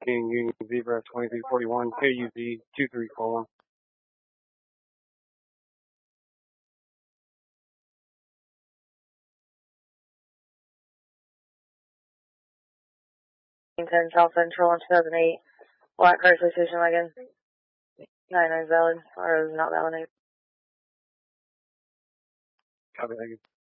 14, Union Zebra 2341, KUZ 2341. South Central on 2008, Black Chrysler Station Wagon. 99 is valid, or is not valid. Copy, thank you.